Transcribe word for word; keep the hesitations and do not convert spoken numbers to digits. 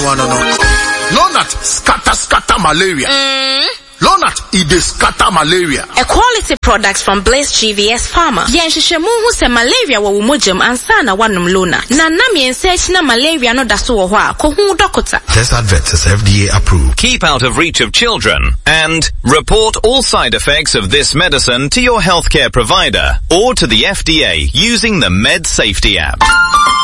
no no no. Lonat scatter scatter malaria. Mm. Lonat it dey scatter malaria. A quality product from Blaze G V S Pharma. Yenhwehwemu hu se malaria wo womojam ansa na wanom Lona. Na na miense na malaria no da so wo ho a ko hu doctor. This advert is F D A approved. Keep out of reach of children and report all side effects of this medicine to your healthcare provider or to the F D A using the Med Safety app.